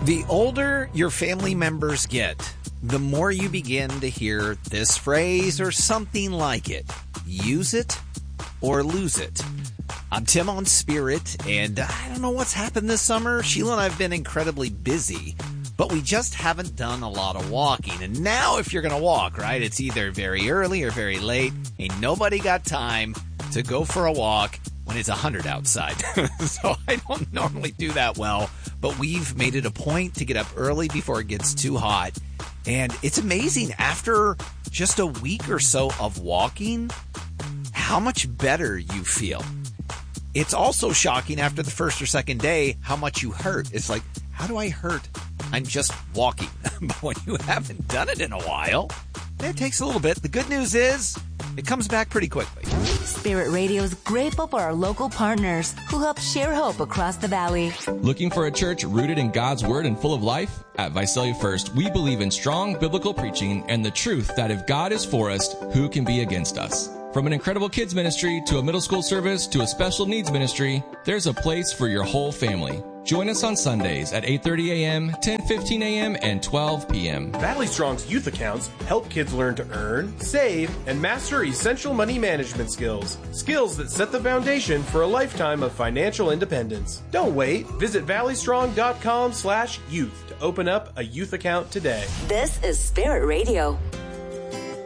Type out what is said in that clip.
The older your family members get, the more you begin to hear this phrase or something like it. Use it or lose it. I'm Tim on Spirit, and I don't know what's happened this summer. Sheila and I have been incredibly busy, but we just haven't done a lot of walking. And now if you're going to walk, right, it's either very early or very late. Ain't nobody got time to go for a walk when it's 100 outside. So I don't normally do that well, but we've made it a point to get up early before it gets too hot. And it's amazing, after just a week or so of walking, how much better you feel. It's also shocking after the first or second day how much you hurt. It's like, how do I hurt? I'm just walking. But when you haven't done it in a while, it takes a little bit. The good news is it comes back pretty quickly. Spirit Radio is grateful for our local partners who help share hope across the valley. Looking for a church rooted in God's Word and full of life? At Visalia First, we believe in strong biblical preaching and the truth that if God is for us, who can be against us? From an incredible kids ministry to a middle school service to a special needs ministry, there's a place for your whole family. Join us on Sundays at 8:30 a.m., 10:15 a.m., and 12 p.m. Valley Strong's youth accounts help kids learn to earn, save, and master essential money management skills. Skills that set the foundation for a lifetime of financial independence. Don't wait. Visit valleystrong.com/youth to open up a youth account today. This is Spirit Radio.